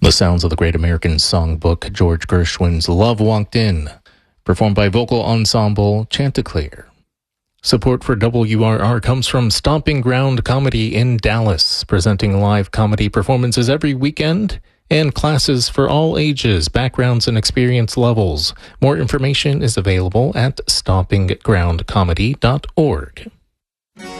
The sounds of the great American songbook, George Gershwin's Love Walked In, performed by vocal ensemble Chanticleer. Support for WRR comes from Stomping Ground Comedy in Dallas, presenting live comedy performances every weekend and classes for all ages, backgrounds, and experience levels. More information is available at stompinggroundcomedy.org.